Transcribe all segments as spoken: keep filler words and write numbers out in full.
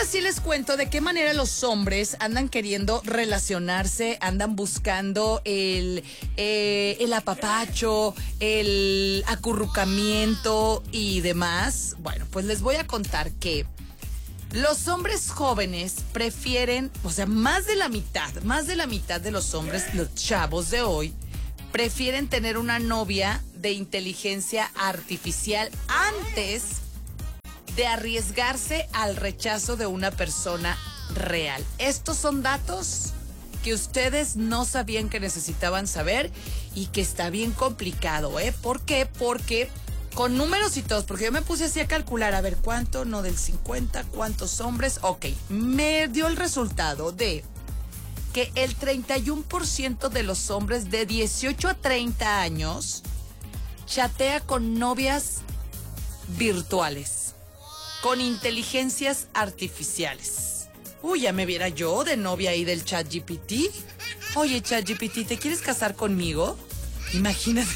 ahora sí les cuento de qué manera los hombres andan queriendo relacionarse, andan buscando el, eh, el apapacho, el acurrucamiento y demás. Bueno, pues les voy a contar que los hombres jóvenes prefieren, o sea, más de la mitad, más de la mitad de los hombres, los chavos de hoy, prefieren tener una novia de inteligencia artificial antes de arriesgarse al rechazo de una persona real. Estos son datos que ustedes no sabían que necesitaban saber y que está bien complicado, ¿eh? ¿Por qué? Porque con números y todos, porque yo me puse así a calcular, a ver cuánto, no del cincuenta, cuántos hombres, ok, me dio el resultado de que el treinta y uno por ciento de los hombres de dieciocho a treinta años chatea con novias virtuales, con inteligencias artificiales. Uy, ya me viera yo de novia ahí del ChatGPT. Oye, ChatGPT, ¿te quieres casar conmigo? Imagínate.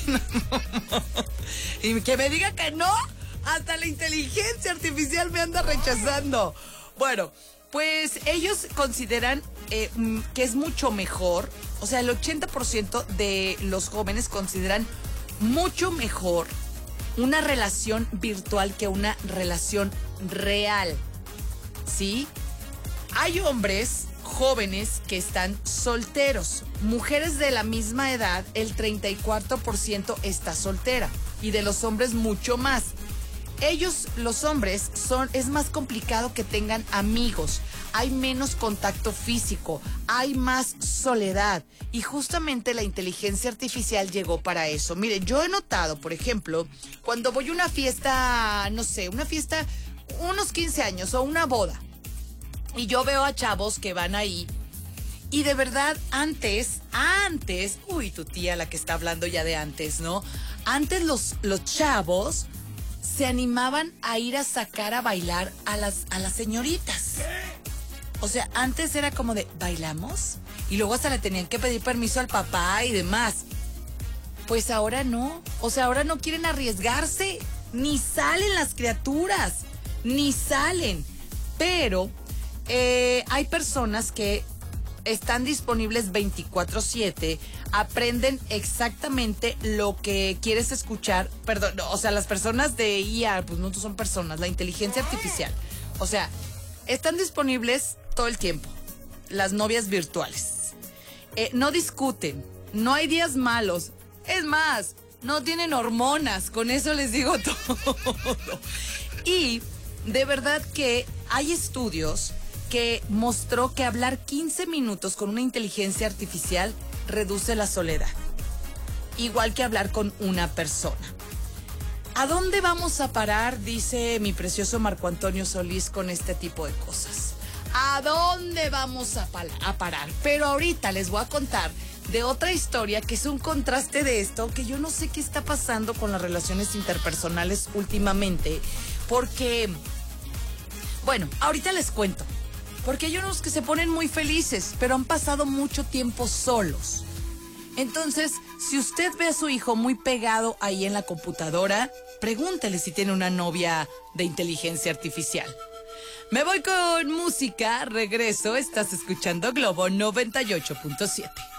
Y que me diga que no, hasta la inteligencia artificial me anda rechazando. Bueno, pues ellos consideran eh, que es mucho mejor, o sea, el ochenta por ciento de los jóvenes consideran mucho mejor una relación virtual que una relación real, ¿sí? Hay hombres jóvenes que están solteros. Mujeres de la misma edad, el treinta y cuatro por ciento está soltera. Y de los hombres, mucho más. Ellos, los hombres, son, es más complicado que tengan amigos. Hay menos contacto físico. Hay más soledad. Y justamente la inteligencia artificial llegó para eso. Miren, yo he notado, por ejemplo, cuando voy a una fiesta, no sé, una fiesta, unos quince años o una boda. Y yo veo a chavos que van ahí y de verdad antes, antes, uy, tu tía la que está hablando ya de antes, ¿no? Antes los, los chavos se animaban a ir a sacar a bailar a las, a las señoritas. O sea, antes era como de, ¿bailamos? Y luego hasta le tenían que pedir permiso al papá y demás. Pues ahora no, o sea, ahora no quieren arriesgarse, ni salen las criaturas, ni salen, pero... Eh, hay personas que están disponibles veinticuatro siete, aprenden exactamente lo que quieres escuchar, perdón, o sea, las personas de I A, pues no son personas, la inteligencia artificial, o sea, están disponibles todo el tiempo, las novias virtuales, eh, no discuten, no hay días malos, es más, no tienen hormonas, con eso les digo todo, y de verdad que hay estudios que mostró que hablar quince minutos con una inteligencia artificial reduce la soledad, igual que hablar con una persona. ¿A dónde vamos a parar? Dice mi precioso Marco Antonio Solís con este tipo de cosas. ¿A dónde vamos a, a parar? Pero ahorita les voy a contar de otra historia que es un contraste de esto, que yo no sé qué está pasando con las relaciones interpersonales últimamente, porque, bueno, ahorita les cuento. Porque hay unos que se ponen muy felices, pero han pasado mucho tiempo solos. Entonces, si usted ve a su hijo muy pegado ahí en la computadora, pregúntele si tiene una novia de inteligencia artificial. Me voy con música, regreso, estás escuchando Globo noventa y ocho punto siete.